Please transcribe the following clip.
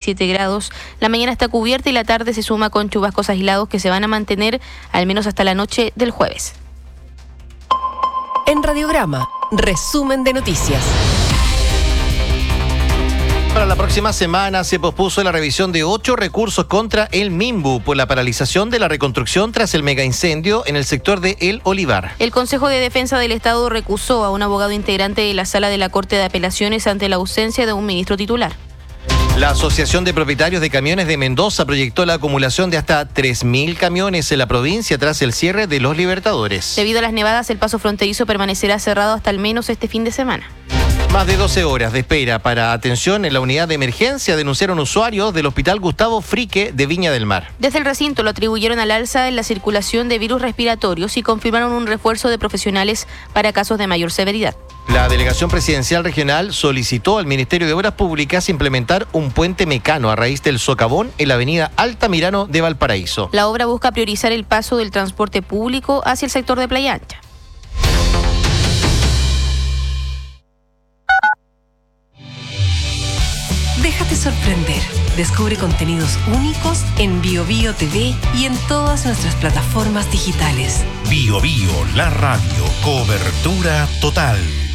17 grados. La mañana está cubierta y la tarde se suma con chubascos aislados que se van a mantener al menos hasta la noche del jueves. En Radiograma, resumen de noticias. Para la próxima semana se pospuso la revisión de 8 recursos contra el Minbu por la paralización de la reconstrucción tras el megaincendio en el sector de El Olivar. El Consejo de Defensa del Estado recusó a un abogado integrante de la Sala de la Corte de Apelaciones ante la ausencia de un ministro titular. La Asociación de Propietarios de Camiones de Mendoza proyectó la acumulación de hasta 3.000 camiones en la provincia tras el cierre de los Libertadores. Debido a las nevadas, el paso fronterizo permanecerá cerrado hasta al menos este fin de semana. Más de 12 horas de espera para atención en la unidad de emergencia denunciaron usuarios del Hospital Gustavo Frique de Viña del Mar. Desde el recinto lo atribuyeron al alza en la circulación de virus respiratorios y confirmaron un refuerzo de profesionales para casos de mayor severidad. La Delegación Presidencial Regional solicitó al Ministerio de Obras Públicas implementar un puente mecano a raíz del socavón en la avenida Altamirano de Valparaíso. La obra busca priorizar el paso del transporte público hacia el sector de Playa Ancha. Déjate sorprender. Descubre contenidos únicos en BioBio TV y en todas nuestras plataformas digitales. BioBio, la radio. Cobertura total.